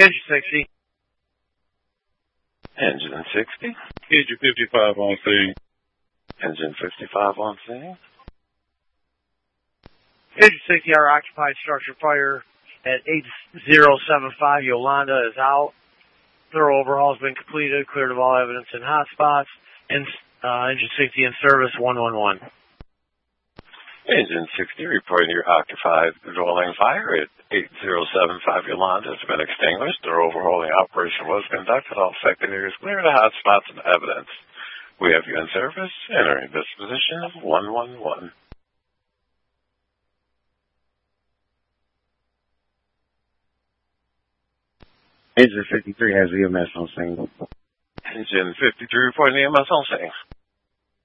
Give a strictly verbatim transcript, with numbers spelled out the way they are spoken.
Engine sixty. Engine sixty. Engine fifty-five on scene. Engine fifty-five on scene. Engine sixty, our occupied structure fire at eight zero seven five Yolanda is out. Thorough overhaul has been completed, cleared of all evidence and hotspots. And uh, Engine sixty in service, one one one. Engine sixty reporting your occupied dwelling fire at eight zero seven five Yolanda has been extinguished. Thorough overhauling operation was conducted. All affected areas cleared of hotspots and evidence. We have you in service, entering this position of one one one. Engine fifty-three has E M S on scene. Engine fifty-three reporting E M S on scene.